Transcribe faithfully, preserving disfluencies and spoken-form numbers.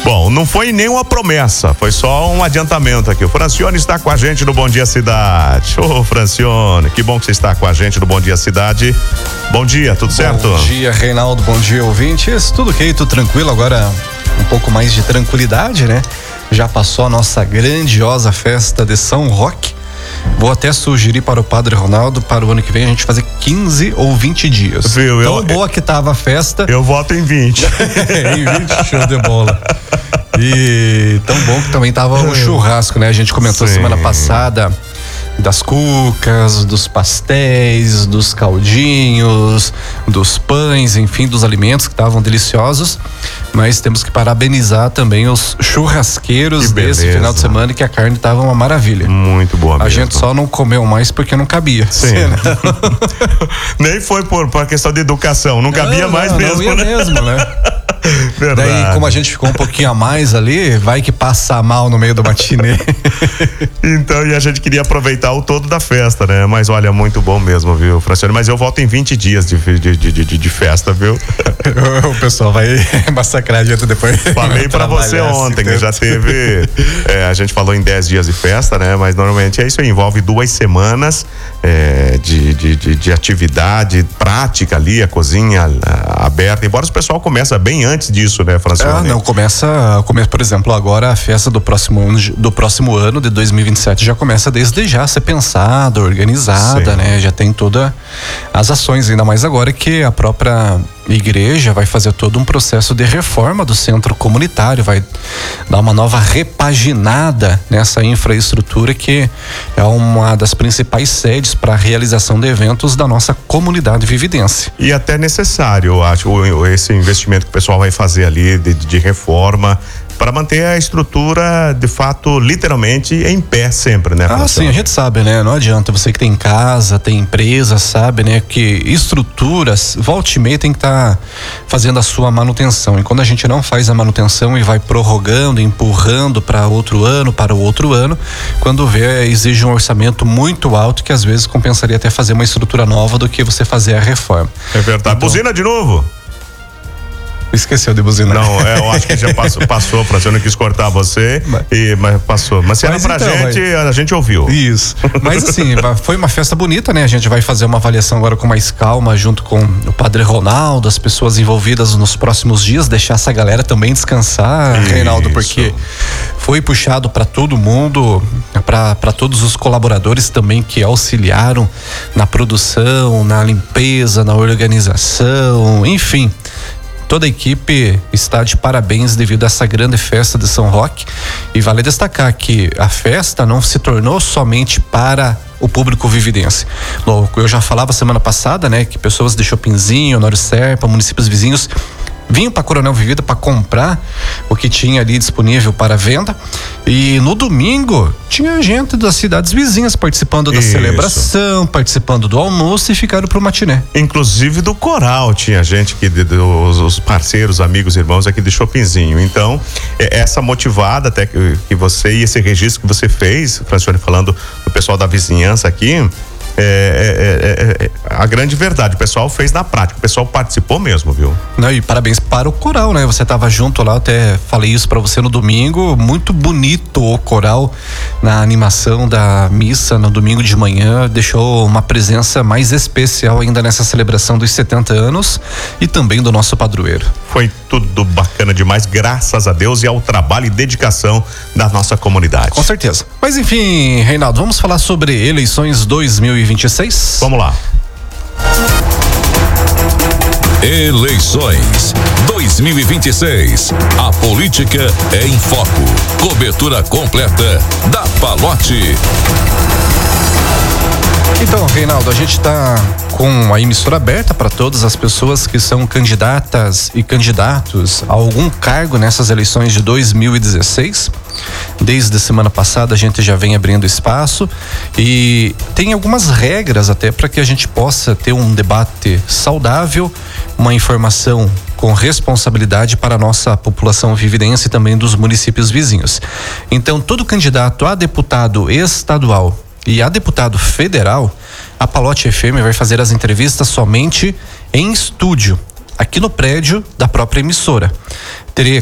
Bom, não foi nenhuma promessa, foi só um adiantamento aqui. O Francione está com a gente no Bom Dia Cidade. Ô, oh, Francione, que bom que você está com a gente no Bom Dia Cidade. Bom dia, tudo certo? Bom dia, Reinaldo, bom dia, ouvintes. Tudo ok, tudo tranquilo, agora um pouco mais de tranquilidade, né? Já passou a nossa grandiosa festa de São Roque. Vou até sugerir para o Padre Ronaldo, para o ano que vem, a gente fazer quinze ou vinte dias. Viu? Tão eu, boa que tava a festa. Eu voto em vinte. Em vinte, show de bola. E tão bom que também tava o churrasco, né? A gente comentou Sim. semana passada das cucas, dos pastéis, dos caldinhos, dos pães, enfim, dos alimentos que estavam deliciosos. Mas temos que parabenizar também os churrasqueiros desse final de semana, que a carne estava uma maravilha. Muito boa mesmo. A gente só não comeu mais porque não cabia. Sim. Nem foi por, por questão de educação, não cabia não, mais não, mesmo, não ia né? mesmo, né? Verdade. Daí, como a gente ficou um pouquinho a mais ali, vai que passa mal no meio do matinê. Então, e a gente queria aproveitar o todo da festa, né? Mas olha, muito bom mesmo, viu, Francione? Mas eu volto em vinte dias de, de, de, de, de festa, viu? O pessoal vai massacrar a gente depois. Falei pra você ontem que já teve. É, a gente falou em dez dias de festa, né? Mas normalmente é isso aí, envolve duas semanas é, de, de, de, de atividade prática ali, a cozinha a, aberta. Embora o pessoal começa bem antes disso, né, Francione? Ah, não, começa, começa, por exemplo, agora a festa do próximo ano, do próximo ano de dois mil e vinte e sete já começa desde já a ser pensada, organizada, Sim. né? Já tem todas as ações, ainda mais agora que a própria igreja vai fazer todo um processo de reforma do centro comunitário, vai dar uma nova repaginada nessa infraestrutura que é uma das principais sedes para a realização de eventos da nossa comunidade vividense. E até necessário, eu acho, esse investimento que o pessoal vai fazer ali de, de reforma, para manter a estrutura, de fato, literalmente em pé sempre, né? Ah, sim, a gente sabe, né? Não adianta, você que tem casa, tem empresa, sabe, né? Que estruturas, volta e meia tem que estar tá fazendo a sua manutenção. E quando a gente não faz a manutenção e vai prorrogando, empurrando para outro ano, para o outro ano, quando vê, exige um orçamento muito alto que às vezes compensaria até fazer uma estrutura nova do que você fazer a reforma. É verdade. Então, buzina de novo? Esqueceu de buzinar. Não, é, eu acho que já passou, passou pra você, eu não quis cortar você, mas, e, mas passou. Mas se era pra então, gente, vai... a gente ouviu. Isso. Mas assim, foi uma festa bonita, né? A gente vai fazer uma avaliação agora com mais calma, junto com o Padre Ronaldo, as pessoas envolvidas nos próximos dias, deixar essa galera também descansar, Isso. Reinaldo, porque foi puxado para todo mundo, para todos os colaboradores também que auxiliaram na produção, na limpeza, na organização, enfim. Toda a equipe está de parabéns devido a essa grande festa de São Roque, e vale destacar que a festa não se tornou somente para o público vividense. Eu já falava semana passada, né, que pessoas de Chopinzinho, Honório Serpa, municípios vizinhos vinham para Coronel Vivida para comprar o que tinha ali disponível para venda, e no domingo tinha gente das cidades vizinhas participando da Isso. celebração, participando do almoço e ficaram pro matiné. Inclusive do coral tinha gente que de, de, os, os parceiros, amigos, irmãos aqui de Chopinzinho. Então essa motivada até que, que você e esse registro que você fez, Francione, falando do pessoal da vizinhança aqui, É, é, é, é a grande verdade, o pessoal fez na prática, o pessoal participou mesmo, viu? Não, e parabéns para o coral, né? Você estava junto lá, eu até falei isso para você no domingo, muito bonito o coral na animação da missa no domingo de manhã, deixou uma presença mais especial ainda nessa celebração dos setenta anos e também do nosso padroeiro. Foi tudo bacana demais, graças a Deus e ao trabalho e dedicação da nossa comunidade. Com certeza. Mas enfim, Reinaldo, vamos falar sobre eleições dois mil e vinte e seis? Vamos lá. Eleições dois mil e vinte e seis. A política é em foco. Cobertura completa da Palote. Então, Reinaldo, a gente está com a emissora aberta para todas as pessoas que são candidatas e candidatos a algum cargo nessas eleições de dois mil e dezesseis. Desde a semana passada a gente já vem abrindo espaço e tem algumas regras até para que a gente possa ter um debate saudável, uma informação com responsabilidade para a nossa população vividense e também dos municípios vizinhos. Então, todo candidato a deputado estadual e a deputado federal, a Palote F M vai fazer as entrevistas somente em estúdio, aqui no prédio da própria emissora. Teria